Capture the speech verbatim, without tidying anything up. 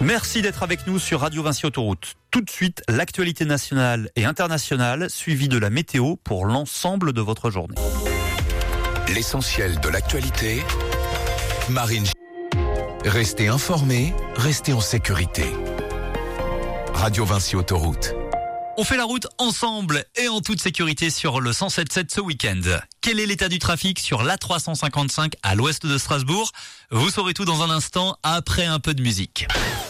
Merci d'être avec nous sur Radio Vinci Autoroute. Tout de suite, l'actualité nationale et internationale, suivie de la météo pour l'ensemble de votre journée. L'essentiel de l'actualité, Marine. Restez informés, restez en sécurité. Radio Vinci Autoroute. On fait la route ensemble et en toute sécurité sur le cent sept sept ce week-end. Quel est l'état du trafic sur l'A trois cent cinquante-cinq à l'ouest de Strasbourg ? Vous saurez tout dans un instant après un peu de musique.